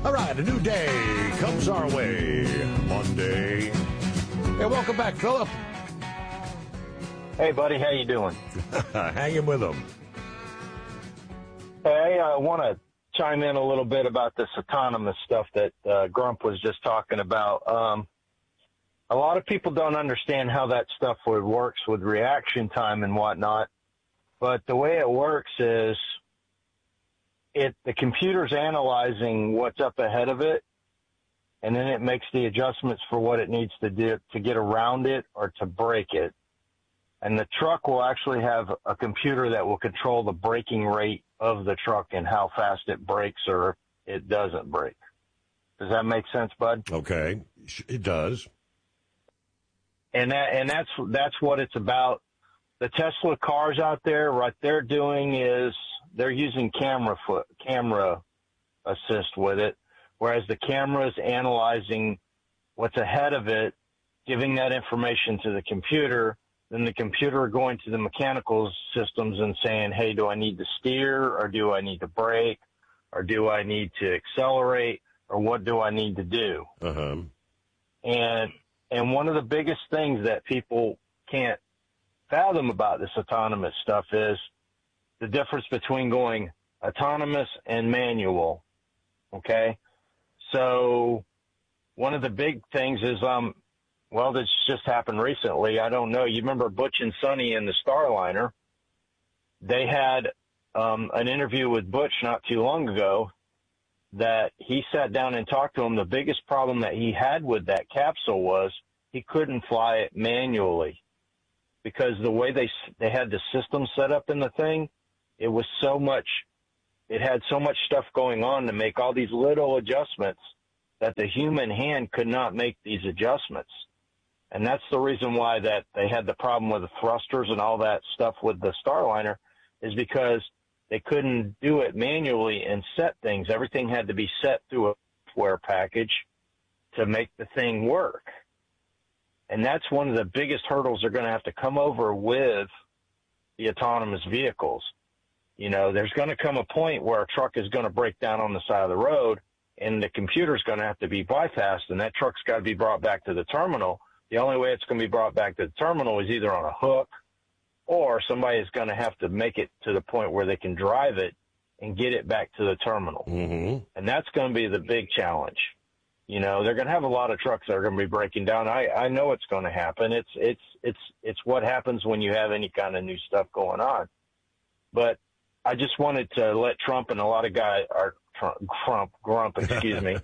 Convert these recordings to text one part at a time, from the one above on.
All right, a new day comes our way. Monday. Hey, welcome back, Philip. Hey, buddy, how you doing? Hanging with them. Hey, I want to chime in a little bit about this autonomous stuff that Grump was just talking about. A lot of people don't understand how that stuff works with reaction time and whatnot. But the way it works is the computer's analyzing what's up ahead of it, and then it makes the adjustments for what it needs to do to get around it or to brake it. And the truck will actually have a computer that will control the braking rate of the truck and how fast it brakes or it doesn't brake. Does that make sense, bud? Okay, it does. And that's what it's about. The Tesla cars out there, what they're doing is they're using camera assist with it, whereas the camera is analyzing what's ahead of it, giving that information to the computer. Then the computer going to the mechanical systems and saying, hey, do I need to steer, or do I need to brake, or do I need to accelerate, or what do I need to do? Uh-huh. And one of the biggest things that people can't fathom about this autonomous stuff is the difference between going autonomous and manual. Okay? So one of the big things is, well, this just happened recently. I don't know. You remember Butch and Sonny in the Starliner? They had an interview with Butch not too long ago that he sat down and talked to him. The biggest problem that he had with that capsule was he couldn't fly it manually because the way they had the system set up in the thing, it had so much stuff going on to make all these little adjustments that the human hand could not make these adjustments. And that's the reason why that they had the problem with the thrusters and all that stuff with the Starliner, is because they couldn't do it manually and set things. Everything had to be set through a software package to make the thing work. And that's one of the biggest hurdles they're going to have to come over with the autonomous vehicles. You know, there's going to come a point where a truck is going to break down on the side of the road, and the computer's going to have to be bypassed, and that truck's got to be brought back to the terminal. The only way it's going to be brought back to the terminal is either on a hook, or somebody is going to have to make it to the point where they can drive it and get it back to the terminal. Mm-hmm. And that's going to be the big challenge. You know, they're going to have a lot of trucks that are going to be breaking down. I know it's going to happen. It's what happens when you have any kind of new stuff going on. But I just wanted to let Trump and a lot of guys, Grump, excuse me.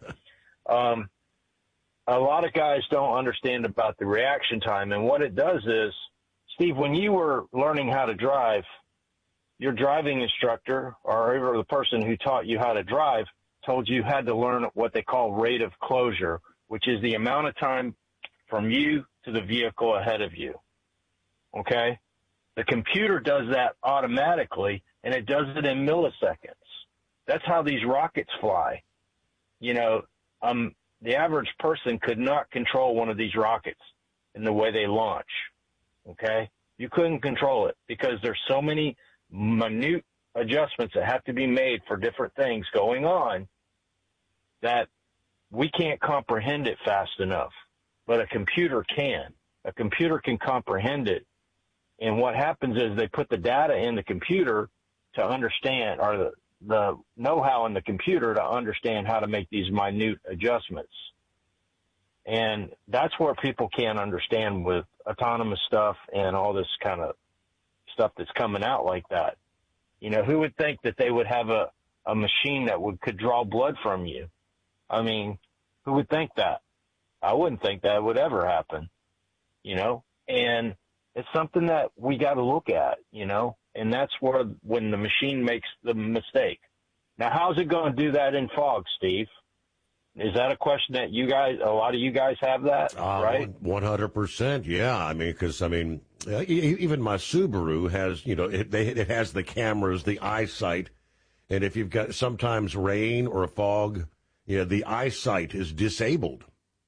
A lot of guys don't understand about the reaction time. And what it does is, Steve, when you were learning how to drive, your driving instructor or the person who taught you how to drive told you had to learn what they call rate of closure, which is the amount of time from you to the vehicle ahead of you. Okay? The computer does that automatically, and it does it in milliseconds. That's how these rockets fly. You know, the average person could not control one of these rockets in the way they launch. Okay? You couldn't control it because there's so many minute adjustments that have to be made for different things going on that we can't comprehend it fast enough. But a computer can. A computer can comprehend it. And what happens is they put the data in the computer to understand, or the know-how in the computer to understand how to make these minute adjustments. And that's where people can't understand with autonomous stuff and all this kind of stuff that's coming out like that. You know, who would think that they would have a machine that could draw blood from you? I mean, who would think that? I wouldn't think that would ever happen, you know? And it's something that we got to look at, you know? And that's where when the machine makes the mistake. Now, how's it going to do that in fog, Steve? Is that a question that a lot of you guys have that, right? 100%, yeah. I mean, because, even my Subaru has, you know, it has the cameras, the eyesight, and if you've got sometimes rain or a fog, you know, the eyesight is disabled.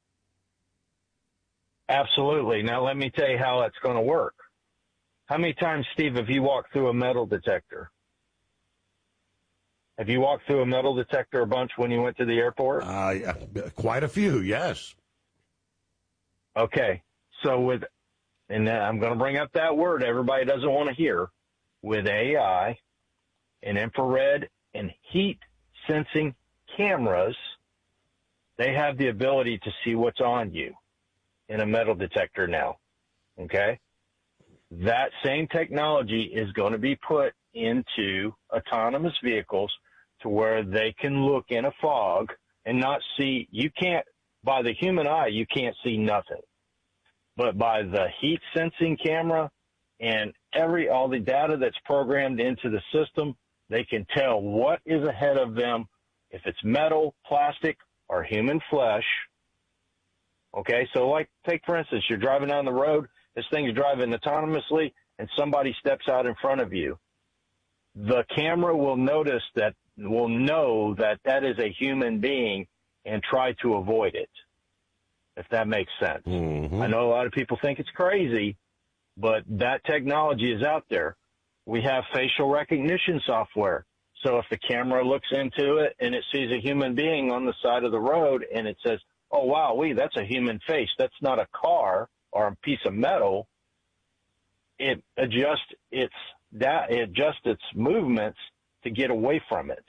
Absolutely. Now, let me tell you how that's going to work. How many times, Steve, have you walked through a metal detector? Have you walked through a metal detector a bunch when you went to the airport? Quite a few, yes. Okay. So and I'm going to bring up that word everybody doesn't want to hear, with AI and infrared and heat sensing cameras, they have the ability to see what's on you in a metal detector now. Okay? That same technology is going to be put into autonomous vehicles to where they can look in a fog and not see. You can't, by the human eye, you can't see nothing. But by the heat sensing camera and all the data that's programmed into the system, they can tell what is ahead of them, if it's metal, plastic, or human flesh. Okay, so like, take for instance, you're driving down the road, this thing's driving autonomously, and somebody steps out in front of you. The camera will know that that is a human being and try to avoid it, if that makes sense. Mm-hmm. I know a lot of people think it's crazy, but that technology is out there. We have facial recognition software. So if the camera looks into it and it sees a human being on the side of the road and it says, oh, wow, that's a human face, that's not a car or a piece of metal, it adjusts its movements to get away from it.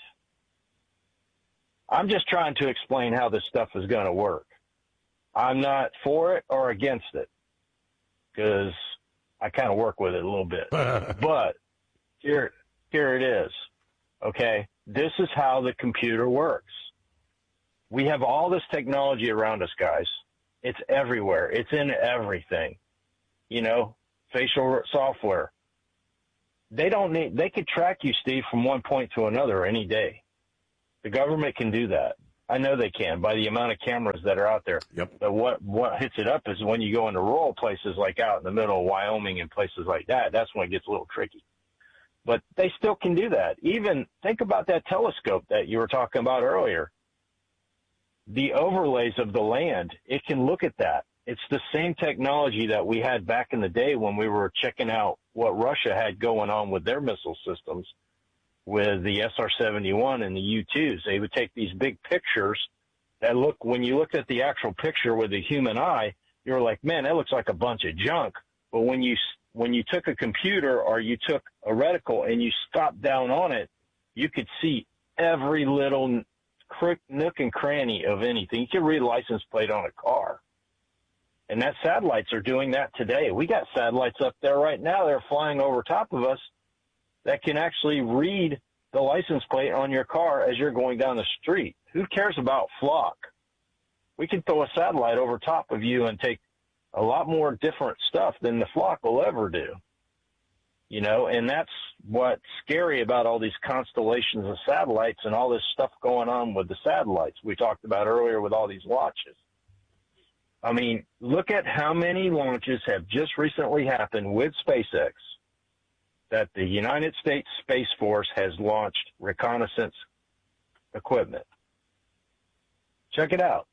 I'm just trying to explain how this stuff is going to work. I'm not for it or against it because I kind of work with it a little bit. But here it is. Okay, this is how the computer works. We have all this technology around us, guys. It's everywhere. It's in everything. Facial software. They could track you, Steve, from one point to another any day. The government can do that. I know they can by the amount of cameras that are out there. Yep. But what hits it up is when you go into rural places like out in the middle of Wyoming and places like that, that's when it gets a little tricky. But they still can do that. Even think about that telescope that you were talking about earlier. The overlays of the land, it can look at that. It's the same technology that we had back in the day when we were checking out what Russia had going on with their missile systems with the SR-71 and the U-2s. They would take these big pictures that when you looked at the actual picture with the human eye, you were like, man, that looks like a bunch of junk. But when you took a computer or you took a reticle and you stopped down on it, you could see every little nook and cranny of anything. You could read a license plate on a car. And that satellites are doing that today. We got satellites up there right now. They're flying over top of us that can actually read the license plate on your car as you're going down the street. Who cares about flock? We can throw a satellite over top of you and take a lot more different stuff than the flock will ever do. And that's what's scary about all these constellations of satellites and all this stuff going on with the satellites we talked about earlier with all these launches. I mean, look at how many launches have just recently happened with SpaceX that the United States Space Force has launched reconnaissance equipment. Check it out.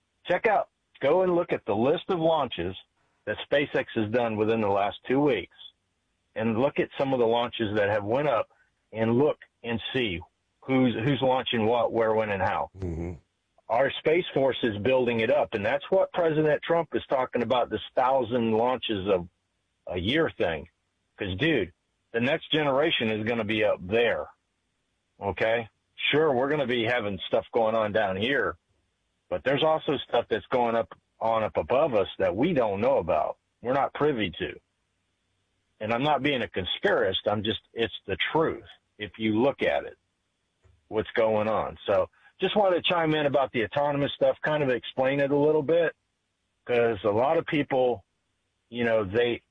Go and look at the list of launches that SpaceX has done within the last 2 weeks and look at some of the launches that have went up and look and see who's launching what, where, when, and how. Mm-hmm. Our Space Force is building it up, and that's what President Trump is talking about, this 1,000 launches of a year thing. Because, dude, the next generation is going to be up there, okay? Sure, we're going to be having stuff going on down here, but there's also stuff that's going up above us that we don't know about. We're not privy to. And I'm not being a conspiracist. It's the truth if you look at it, what's going on. So just wanted to chime in about the autonomous stuff, kind of explain it a little bit, because a lot of people, they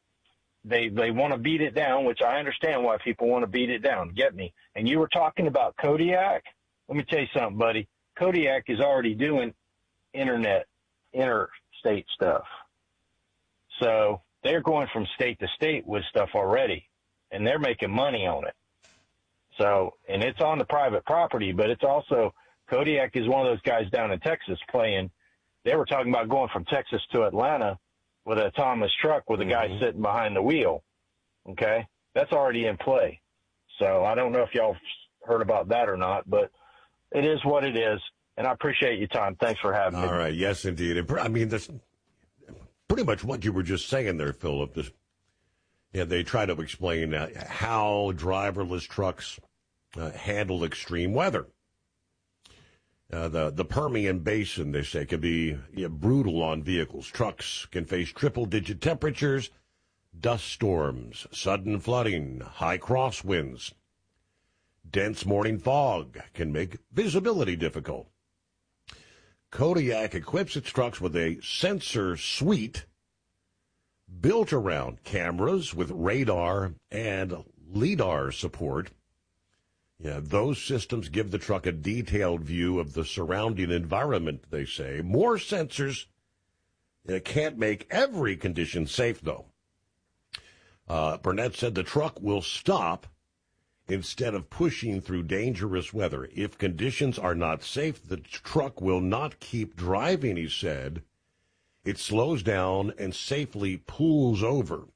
want to beat it down, which I understand why people want to beat it down. Get me? And you were talking about Kodiak. Let me tell you something, buddy. Kodiak is already doing interstate stuff. So they're going from state to state with stuff already, and they're making money on it. So, and it's on the private property, but it's also, Kodiak is one of those guys down in Texas playing. They were talking about going from Texas to Atlanta with an autonomous truck with a guy sitting behind the wheel. Okay. That's already in play. So I don't know if y'all heard about that or not, but it is what it is. And I appreciate your time. Thanks for having me. All right. Yes, indeed. I mean, that's pretty much what you were just saying there, Philip. They try to explain how driverless trucks handle extreme weather. The Permian Basin, they say, can be brutal on vehicles. Trucks can face triple-digit temperatures, dust storms, sudden flooding, high crosswinds. Dense morning fog can make visibility difficult. Kodiak equips its trucks with a sensor suite built around cameras with radar and LiDAR support. Those systems give the truck a detailed view of the surrounding environment, they say. More sensors can't make every condition safe, though. Burnett said the truck will stop instead of pushing through dangerous weather. If conditions are not safe, the truck will not keep driving, he said. It slows down and safely pulls over.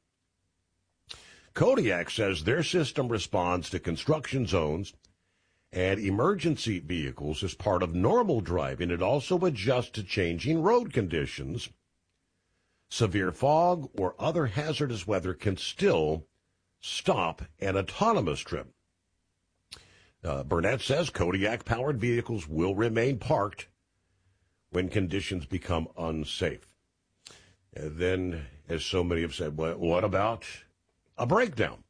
Kodiak says their system responds to construction zones and emergency vehicles as part of normal driving. It also adjusts to changing road conditions. Severe fog or other hazardous weather can still stop an autonomous trip. Burnett says Kodiak-powered vehicles will remain parked when conditions become unsafe. And then, as so many have said, what about a breakdown?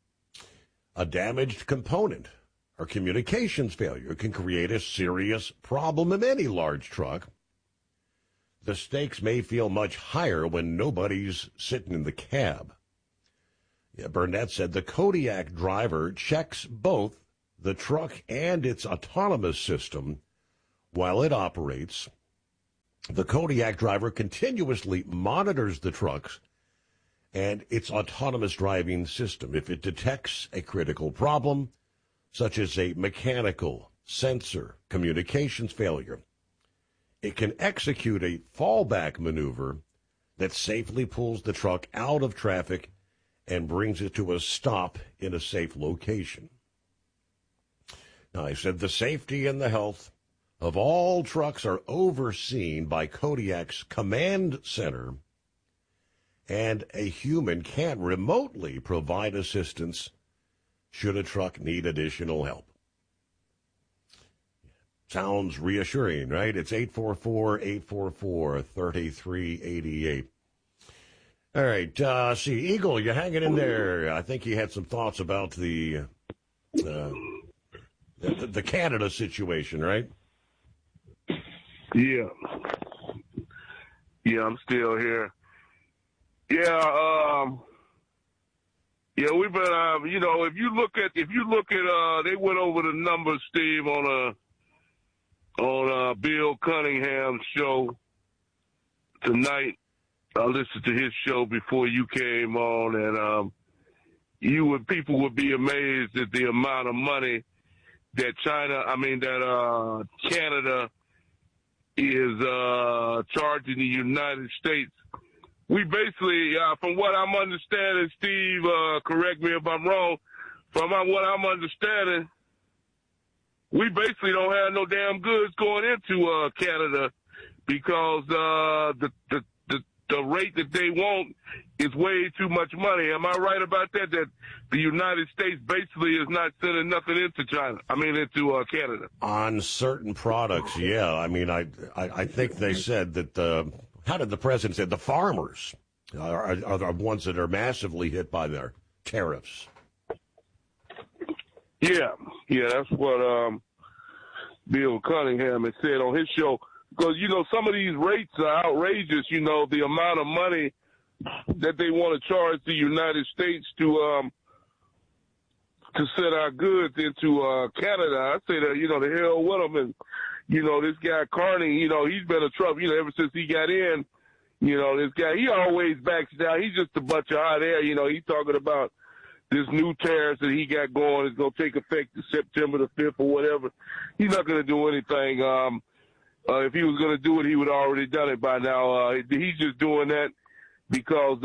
A damaged component or communications failure can create a serious problem in any large truck. The stakes may feel much higher when nobody's sitting in the cab. Burnett said the Kodiak driver checks both the truck and its autonomous system while it operates. The Kodiak driver continuously monitors the trucks and its autonomous driving system. If it detects a critical problem, such as a mechanical, sensor, communications failure, it can execute a fallback maneuver that safely pulls the truck out of traffic and brings it to a stop in a safe location. Now, I said the safety and the health of all trucks are overseen by Kodiak's command center, and a human can remotely provide assistance should a truck need additional help. Sounds reassuring, right? It's 844-844-3388. All right, see, Eagle, you're hanging in there. I think you had some thoughts about the Canada situation, right? Yeah, I'm still here. We've been, if you look at, they went over the numbers, Steve, on Bill Cunningham's show tonight. I listened to his show before you came on, and people would be amazed at the amount of money that Canada is charging the United States. We basically, from what I'm understanding, Steve, correct me if I'm wrong, from what I'm understanding, we basically don't have no damn goods going into Canada because the rate that they want is way too much money. Am I right about that? That the United States basically is not sending nothing into Canada? On certain products, yeah. I mean, I think they said that how did the president say the farmers are the ones that are massively hit by their tariffs? Yeah, that's what Bill Cunningham had said on his show. Because, some of these rates are outrageous, the amount of money that they want to charge the United States to send our goods into Canada. I say that, the hell with them. And, this guy Carney, he's been a trouble, ever since he got in. This guy, he always backs down. He's just a bunch of hot air. He's talking about this new tariffs that he got going is going to take effect September the 5th or whatever. He's not going to do anything. If he was going to do it, he would have already done it by now. He's just doing that because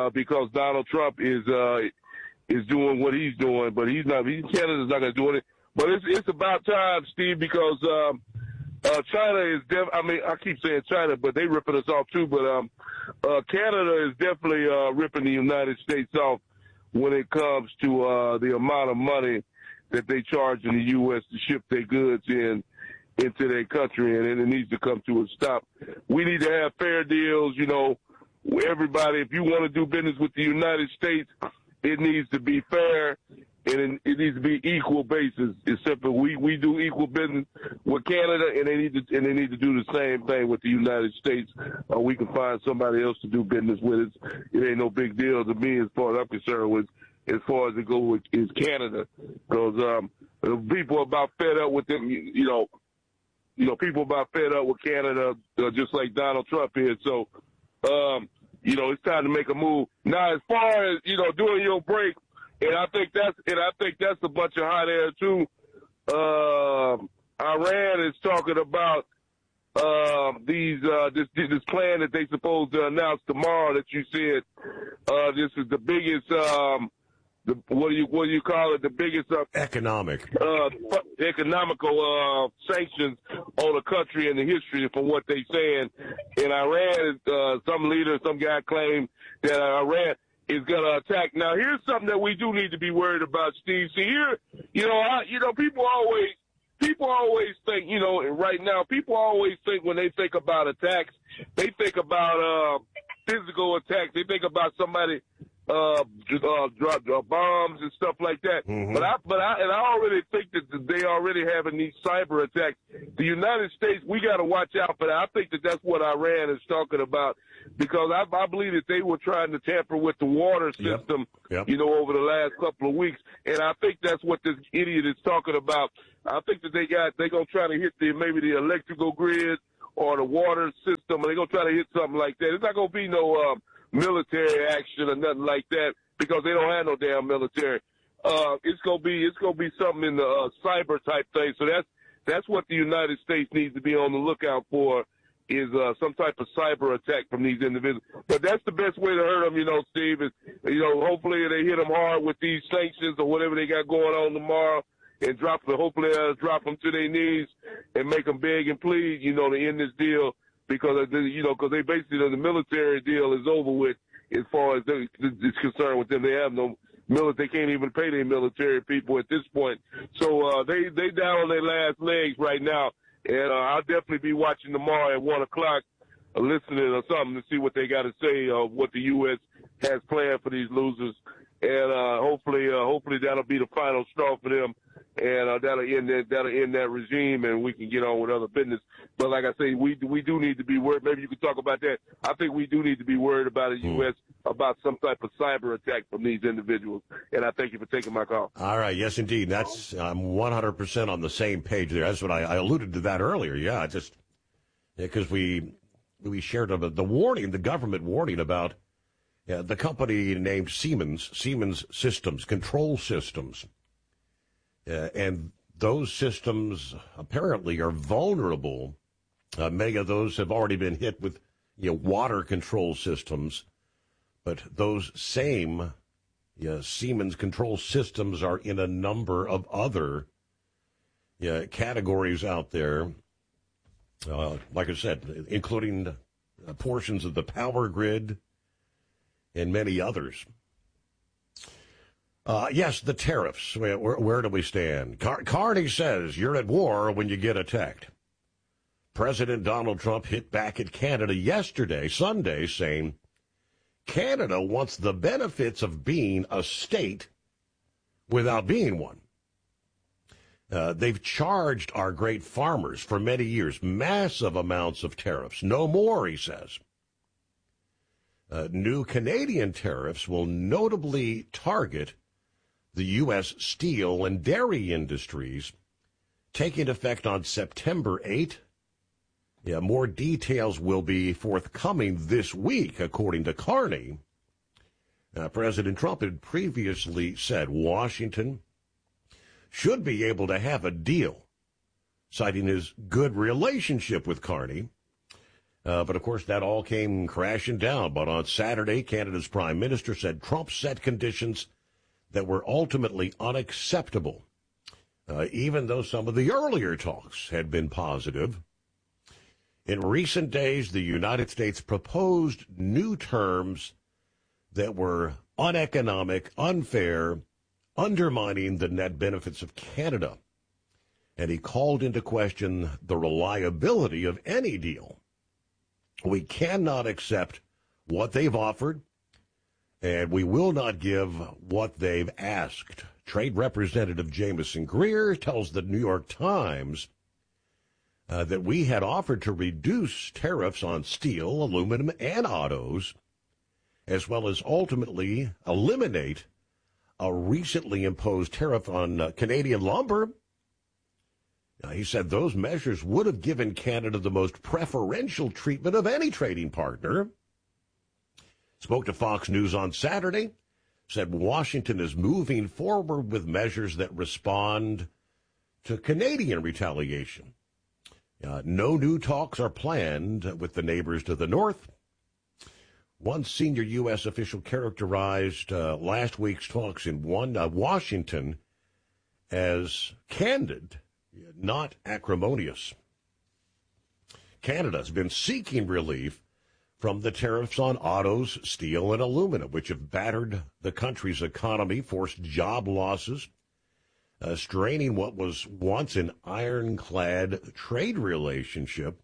Donald Trump is doing what he's doing, but Canada's not going to do it. But it's about time, Steve, because China is I keep saying China, but they ripping us off too. But Canada is definitely ripping the United States off when it comes to the amount of money that they charge in the U.S. to ship their goods into their country, and it needs to come to a stop. We need to have fair deals, everybody. If you want to do business with the United States, it needs to be fair, and it needs to be equal basis. It's simple. We do equal business with Canada, and they need to do the same thing with the United States. We can find somebody else to do business with. It ain't no big deal to me as far as I'm concerned with. As far as it goes is Canada, because people are about fed up with them. People about fed up with Canada, just like Donald Trump is. So, it's time to make a move. Now, as far as during your break, and I think that's a bunch of hot air too. Iran is talking about this plan that they supposed to announce tomorrow. That you said this is the biggest. What do you call it? The biggest economical sanctions on a country in the history, from what they saying. And Iran, some guy claimed that Iran is going to attack. Now, here's something that we do need to be worried about, Steve. See, here, people always think, right now, people always think when they think about attacks, they think about physical attacks. They think about somebody drop bombs and stuff like that. Mm-hmm. But I already think that they already having these cyber attacks. The United States, we got to watch out for that. I think that that's what Iran is talking about, because I believe that they were trying to tamper with the water system, Yep. Over the last couple of weeks. And I think that's what this idiot is talking about. I think that they're going to try to hit maybe the electrical grid or the water system, and they're going to try to hit something like that. It's not going to be no military action or nothing like that, because they don't have no damn military. It's gonna be something in the cyber type thing. So that's what the United States needs to be on the lookout for, is some type of cyber attack from these individuals. But that's the best way to hurt them, Steve. Is hopefully they hit them hard with these sanctions or whatever they got going on tomorrow, and hopefully drop them to their knees and make them beg and plead, to end this deal. Because they basically, the military deal is over with as far as it's concerned with them. They have no military. They can't even pay their military people at this point. So they down on their last legs right now. And I'll definitely be watching tomorrow at 1 o'clock, listening or something to see what they got to say, what the U.S. has planned for these losers. And hopefully that'll be the final straw for them. And that'll end that regime, and we can get on with other business. But like I say, we do need to be worried. Maybe you could talk about that. I think we do need to be worried about the U.S. about some type of cyber attack from these individuals. And I thank you for taking my call. All right. Yes, indeed. I'm 100% on the same page there. That's what I alluded to that earlier. Yeah, because we shared the warning, the government warning about the company named Siemens Systems, Control Systems. And those systems apparently are vulnerable. Many of those have already been hit with water control systems. But those same Siemens control systems are in a number of other categories out there. Like I said, including portions of the power grid and many others. Yes, the tariffs. Where do we stand? Carney says you're at war when you get attacked. President Donald Trump hit back at Canada yesterday, Sunday, saying Canada wants the benefits of being a state without being one. They've charged our great farmers for many years massive amounts of tariffs. No more, he says. New Canadian tariffs will notably target the U.S. steel and dairy industries, taking effect on September 8. More details will be forthcoming this week, according to Carney. President Trump had previously said Washington should be able to have a deal, citing his good relationship with Carney. But, of course, that all came crashing down. But on Saturday, Canada's prime minister said Trump set conditions that were ultimately unacceptable. even though some of the earlier talks had been positive. In recent days, the United States proposed new terms that were uneconomic, unfair, undermining the net benefits of Canada. And he called into question the reliability of any deal. We cannot accept what they've offered, and we will not give what they've asked. Trade Representative Jamieson Greer tells the New York Times that we had offered to reduce tariffs on steel, aluminum, and autos, as well as ultimately eliminate a recently imposed tariff on Canadian lumber. Now, he said those measures would have given Canada the most preferential treatment of any trading partner. Spoke to Fox News on Saturday, said Washington is moving forward with measures that respond to Canadian retaliation. No new talks are planned with the neighbors to the north. One senior U.S. official characterized last week's talks in Washington as candid, not acrimonious. Canada has been seeking relief from the tariffs on autos, steel, and aluminum, which have battered the country's economy, forced job losses, straining what was once an ironclad trade relationship.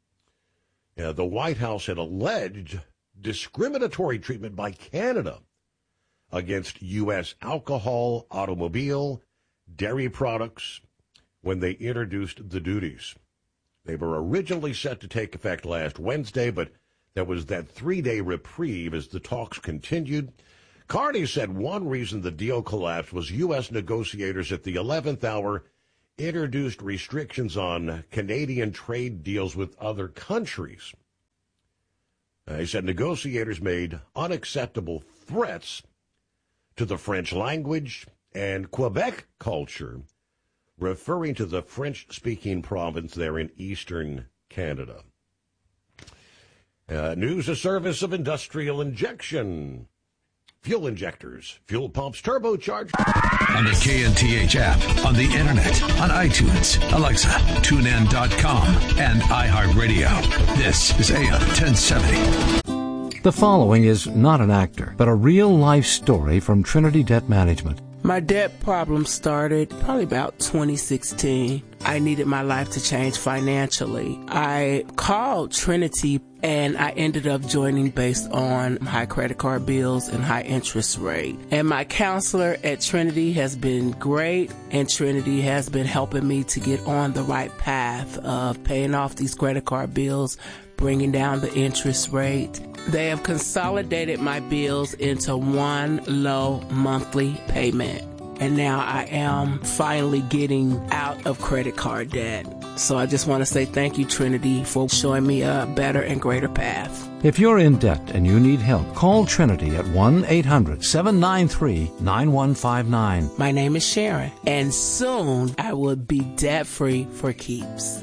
The White House had alleged discriminatory treatment by Canada against U.S. alcohol, automobile, dairy products when they introduced the duties. They were originally set to take effect last Wednesday, but there was that 3-day reprieve as the talks continued. Carney said one reason the deal collapsed was U.S. negotiators at the 11th hour introduced restrictions on Canadian trade deals with other countries. He said negotiators made unacceptable threats to the French language and Quebec culture, referring to the French-speaking province there in eastern Canada. News, a service of Industrial Injection. Fuel injectors, fuel pumps, turbocharged. On the KNTH app, on the internet, on iTunes, Alexa, TuneIn.com, and iHeartRadio. This is AM 1070. The following is not an actor, but a real-life story from Trinity Debt Management. My debt problem started probably about 2016. I needed my life to change financially. I called Trinity and I ended up joining based on high credit card bills and high interest rate. And my counselor at Trinity has been great, and Trinity has been helping me to get on the right path of paying off these credit card bills, bringing down the interest rate. They have consolidated my bills into one low monthly payment. And now I am finally getting out of credit card debt. So I just want to say thank you, Trinity, for showing me a better and greater path. If you're in debt and you need help, call Trinity at 1-800-793-9159. My name is Sharon, and soon I will be debt-free for keeps.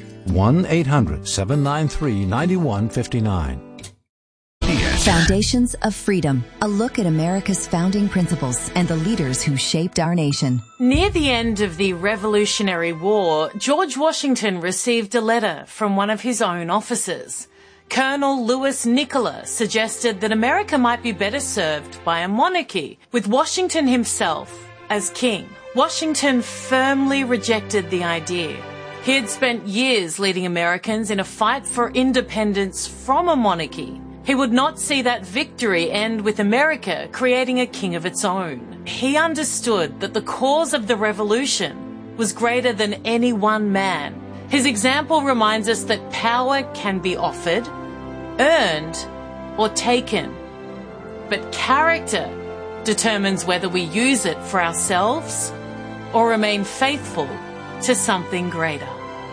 1-800-793-9159. Foundations of Freedom, a look at America's founding principles and the leaders who shaped our nation. Near the end of the Revolutionary War, George Washington received a letter from one of his own officers. Colonel Louis Nicola suggested that America might be better served by a monarchy, with Washington himself as king. Washington firmly rejected the idea. He had spent years leading Americans in a fight for independence from a monarchy. He would not see that victory end with America creating a king of its own. He understood that the cause of the revolution was greater than any one man. His example reminds us that power can be offered, earned, or taken. But character determines whether we use it for ourselves or remain faithful to something greater.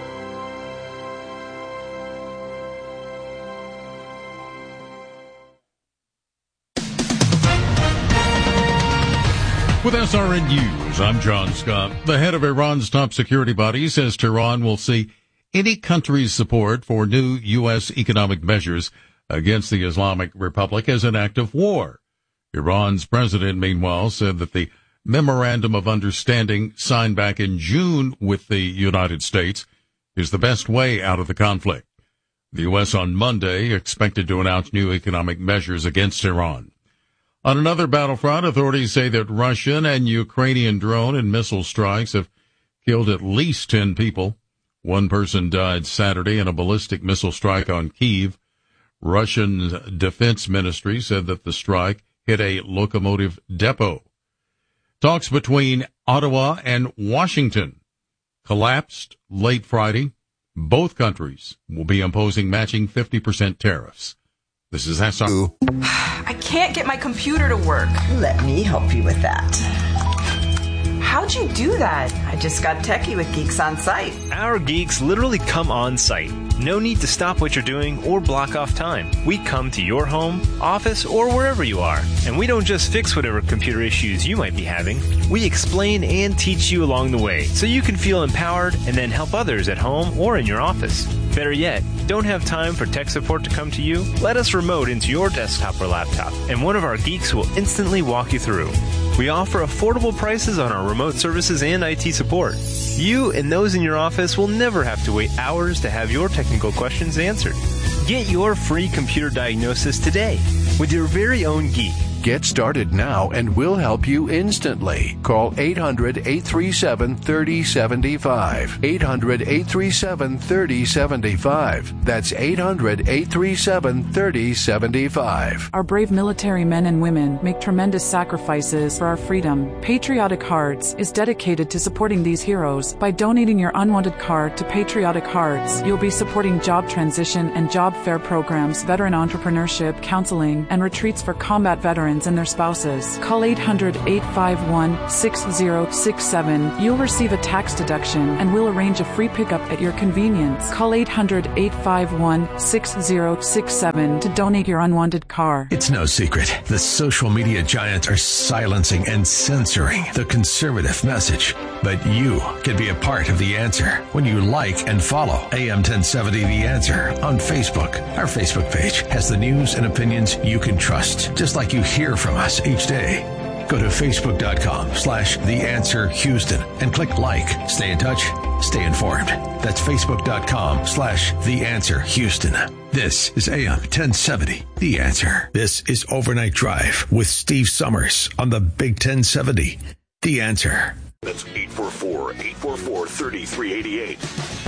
With SRN News, I'm John Scott. The head of Iran's top security body says Tehran will see any country's support for new U.S. economic measures against the Islamic Republic as an act of war. Iran's president, meanwhile, said that the memorandum of understanding signed back in June with the United States is the best way out of the conflict. The U.S. on Monday expected to announce new economic measures against Iran. On another battlefront, authorities say that Russian and Ukrainian drone and missile strikes have killed at least 10 people. One person died Saturday in a ballistic missile strike on Kyiv. Russian Defense Ministry said that the strike hit a locomotive depot. Talks between Ottawa and Washington collapsed late Friday. Both countries will be imposing matching 50% tariffs. This is SR. I can't get my computer to work. Let me help you with that. How'd you do that? I just got techie with Geeks On Site. Our geeks literally come on site. No need to stop what you're doing or block off time. We come to your home, office, or wherever you are. And we don't just fix whatever computer issues you might be having. We explain and teach you along the way so you can feel empowered and then help others at home or in your office. Better yet, don't have time for tech support to come to you? Let us remote into your desktop or laptop, and one of our geeks will instantly walk you through. We offer affordable prices on our remote services and IT support. You and those in your office will never have to wait hours to have your technical questions answered. Get your free computer diagnosis today with your very own geek. Get started now and we'll help you instantly. Call 800-837-3075. 800-837-3075. That's 800-837-3075. Our brave military men and women make tremendous sacrifices for our freedom. Patriotic Hearts is dedicated to supporting these heroes. By donating your unwanted card to Patriotic Hearts, you'll be supporting job transition and job fair programs, veteran entrepreneurship, counseling, and retreats for combat veterans and their spouses. Call 800-851-6067. You'll receive a tax deduction and we'll arrange a free pickup at your convenience. Call 800-851-6067 to donate your unwanted car. It's no secret. The social media giants are silencing and censoring the conservative message. But you can be a part of the answer when you like and follow AM 1070 The Answer on Facebook. Our Facebook page has the news and opinions you can trust, just like you hear from us each day. Go to facebook.com/TheAnswerHouston and click like. Stay in touch. Stay informed. That's facebook.com/TheAnswerHouston. This is AM 1070, The Answer. This is Overnight Drive with Steve Summers on the Big 1070, The Answer. That's 844-844-3388.